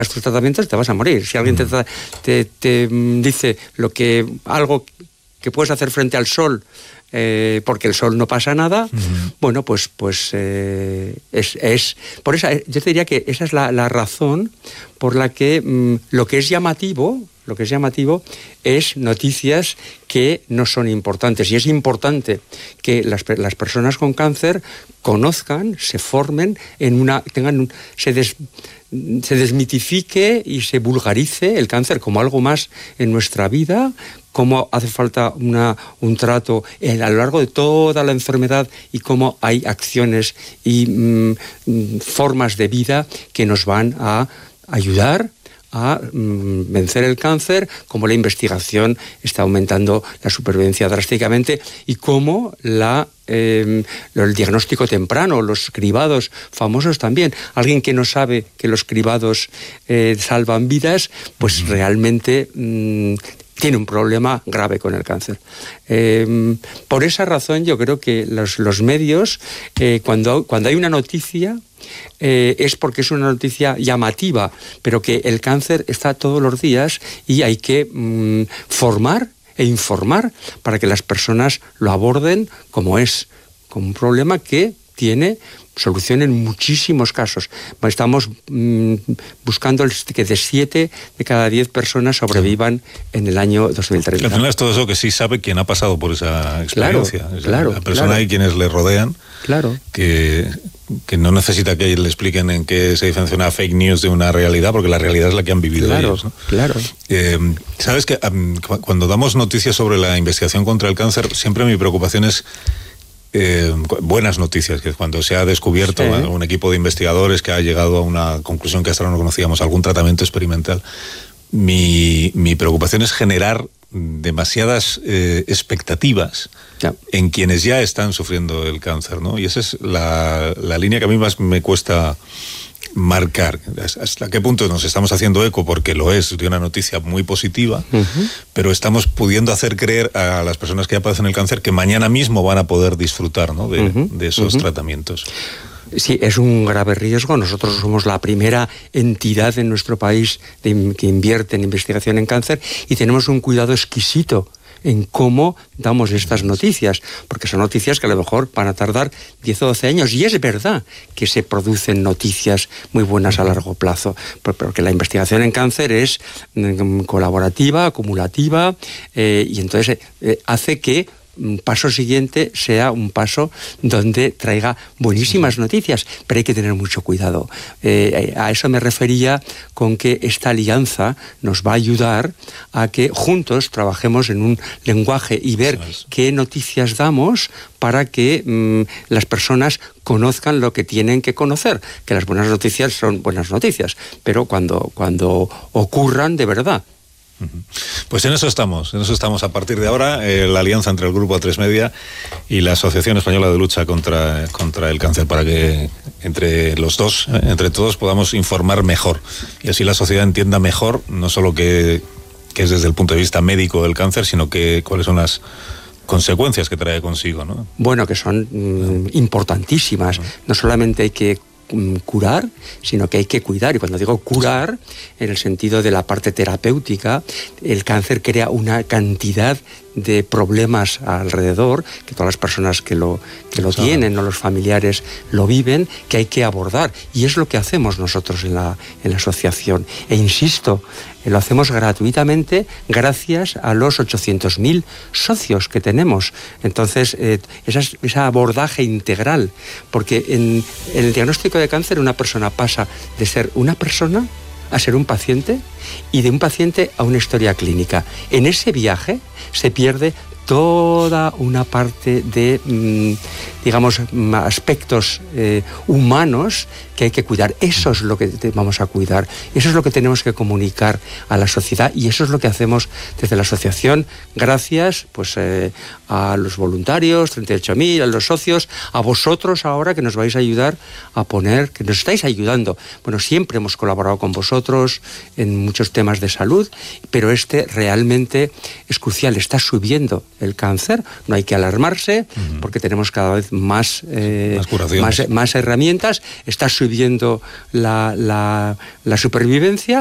estos tratamientos te vas a morir. Si alguien te dice algo que puedes hacer frente al sol, porque el sol no pasa nada, bueno, pues es por esa, yo te diría que esa es la razón por la que lo que es llamativo es noticias que no son importantes. Y es importante que las personas con cáncer conozcan, se formen se desmitifique y se vulgarice el cáncer como algo más en nuestra vida, cómo hace falta un trato a lo largo de toda la enfermedad y cómo hay acciones y formas de vida que nos van a ayudar a vencer el cáncer, cómo la investigación está aumentando la supervivencia drásticamente y cómo el diagnóstico temprano, los cribados famosos también. Alguien que no sabe que los cribados salvan vidas, pues realmente tiene un problema grave con el cáncer. Por esa razón yo creo que los medios, cuando hay una noticia, es porque es una noticia llamativa, pero que el cáncer está todos los días y hay que formar e informar para que las personas lo aborden como un problema que tiene solución en muchísimos casos. Estamos buscando que de 7 de cada 10 personas sobrevivan en el año 2030. Al final es todo eso que sí sabe quien ha pasado por esa experiencia. Claro, la persona y quienes le rodean, que no necesita que le expliquen en qué se diferencia una fake news de una realidad, porque la realidad es la que han vivido ellos, ¿no? Claro. Sabes que cuando damos noticias sobre la investigación contra el cáncer, siempre mi preocupación es buenas noticias, que cuando se ha descubierto un equipo de investigadores que ha llegado a una conclusión que hasta ahora no conocíamos, algún tratamiento experimental, mi preocupación es generar demasiadas expectativas en quienes ya están sufriendo el cáncer, ¿no? Y esa es la línea que a mí más me cuesta marcar. ¿Hasta qué punto nos estamos haciendo eco, porque lo es, de una noticia muy positiva, pero estamos pudiendo hacer creer a las personas que ya padecen el cáncer que mañana mismo van a poder disfrutar, ¿no?, de esos tratamientos? Sí, es un grave riesgo. Nosotros somos la primera entidad en nuestro país que invierte en investigación en cáncer y tenemos un cuidado exquisito en cómo damos estas noticias, porque son noticias que a lo mejor van a tardar 10 o 12 años, y es verdad que se producen noticias muy buenas a largo plazo, porque la investigación en cáncer es colaborativa, acumulativa, y entonces hace que un paso siguiente sea un paso donde traiga buenísimas noticias, pero hay que tener mucho cuidado. A eso me refería con que esta alianza nos va a ayudar a que juntos trabajemos en un lenguaje y ver qué noticias damos para que las personas conozcan lo que tienen que conocer, que las buenas noticias son buenas noticias, pero cuando ocurran de verdad. Pues en eso estamos a partir de ahora, la alianza entre el Grupo A3 Media y la Asociación Española de Lucha contra el Cáncer, para que entre los dos, entre todos, podamos informar mejor y así la sociedad entienda mejor, no solo que es desde el punto de vista médico del cáncer, sino que cuáles son las consecuencias que trae consigo, ¿no? Bueno, que son importantísimas. No solamente hay que curar, sino que hay que cuidar. Y cuando digo curar, en el sentido de la parte terapéutica, el cáncer crea una cantidad de problemas alrededor, que todas las personas que lo tienen o los familiares lo viven, que hay que abordar. Y es lo que hacemos nosotros en la asociación. E insisto, lo hacemos gratuitamente gracias a los 800.000 socios que tenemos. Entonces, ese abordaje integral, porque en el diagnóstico de cáncer una persona pasa de ser una persona a ser un paciente, y de un paciente a una historia clínica. En ese viaje se pierde toda una parte de, aspectos humanos que hay que cuidar. Eso es lo que vamos a cuidar, eso es lo que tenemos que comunicar a la sociedad, y eso es lo que hacemos desde la asociación, gracias a los voluntarios, 38.000, a los socios, a vosotros ahora que nos vais a ayudar a poner, que nos estáis ayudando. Bueno, siempre hemos colaborado con vosotros en muchos temas de salud, pero realmente es crucial, está subiendo el cáncer. No hay que alarmarse, porque tenemos cada vez más herramientas. Está subiendo la supervivencia,